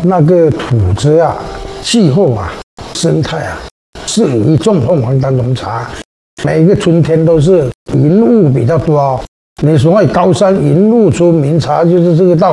那个土质啊、气候啊、生态啊，适宜种凤凰丹龙茶。每一个春天都是云雾比较多哦。你所谓高山云雾出名茶，就是这个道